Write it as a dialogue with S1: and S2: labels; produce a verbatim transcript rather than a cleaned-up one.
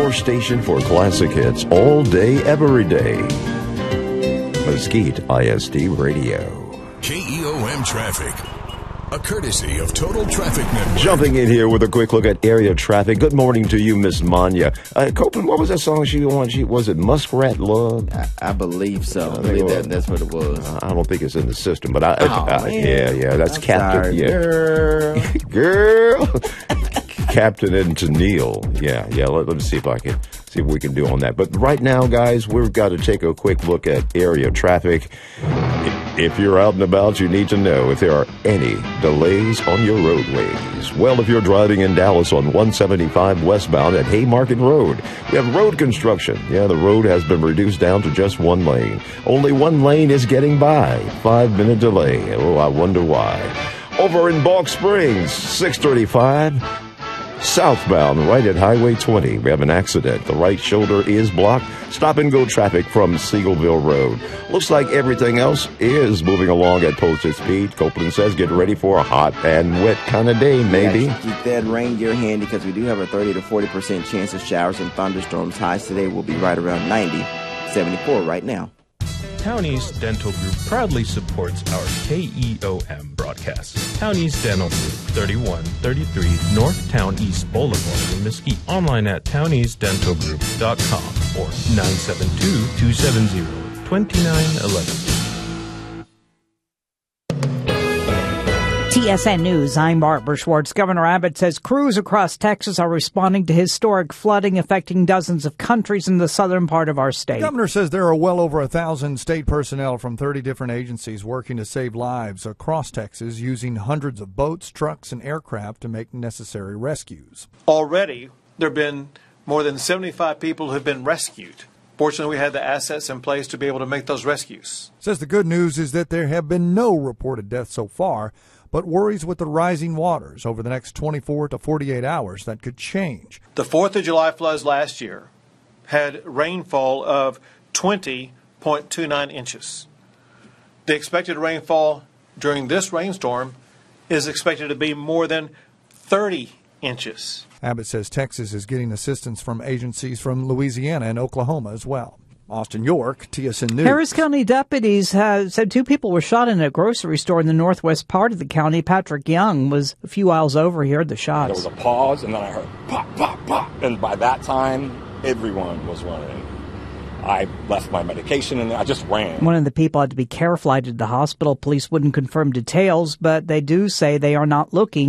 S1: your station for classic hits all day, every day. Mesquite I S D Radio.
S2: K E O M Traffic. A courtesy of Total Traffic Network.
S1: Jumping in here with a quick look at area traffic. Good morning to you, Miss Manya. Uh, Copeland, what was that song she wanted? She, was it Muskrat Love?
S3: I, I believe so. I, I believe that, that's what it was.
S1: I don't think it's in the system, but I,
S3: oh,
S1: I, I yeah, yeah, that's
S3: I'm
S1: Captain.
S3: sorry,
S1: Yeah.
S3: Girl.
S1: Girl. Captain and Tennille. Yeah, yeah, let, let's see if I can see what we can do on that. But right now, guys, we've got to take a quick look at area traffic. If you're out and about, you need to know if there are any delays on your roadways. Well, if you're driving in Dallas on one seventy-five westbound at Haymarket Road, we have road construction. Yeah, the road has been reduced down to just one lane. Only one lane is getting by. Five-minute delay. Oh, I wonder why. Over in Balk Springs, six thirty-five southbound, right at Highway twenty. We have an accident. The right shoulder is blocked. Stop and go traffic from Seagleville Road. Looks like everything else is moving along at posted speed. Copeland says get ready for a hot and wet kind of day, maybe.
S3: Yeah, keep that rain gear handy because we do have a thirty to forty percent chance of showers and thunderstorms. Highs today will be right around ninety, seventy-four right now.
S4: Townies Dental Group proudly supports our K E O M broadcasts. Townies Dental Group, thirty-one thirty-three North Town East Boulevard in Mesquite. Online at townies dental group dot com or nine seven two, two seven zero, two nine one one.
S5: T S N News, I'm Barbara Schwartz. Governor Abbott says crews across Texas are responding to historic flooding affecting dozens of countries in the southern part of our state.
S6: The governor says there are well over a thousand state personnel from thirty different agencies working to save lives across Texas using hundreds of boats, trucks, and aircraft to make necessary rescues.
S7: Already, there have been more than seventy-five people who have been rescued. Fortunately, we had the assets in place to be able to make those rescues.
S6: Says the good news is that there have been no reported deaths so far, but worries with the rising waters over the next twenty-four to forty-eight hours that could change.
S7: The fourth of July floods last year had rainfall of twenty point two nine inches. The expected rainfall during this rainstorm is expected to be more than thirty inches.
S6: Abbott says Texas is getting assistance from agencies from Louisiana and Oklahoma as well. Austin York, T S N News.
S5: Harris County deputies have said two people were shot in a grocery store in the northwest part of the county. Patrick Young was a few miles over. He heard the shots.
S8: There was a pause, and then I heard pop, pop, pop. And by that time, everyone was running. I left my medication, and I just ran.
S5: One of the people had to be care flighted to the hospital. Police wouldn't confirm details, but they do say they are not looking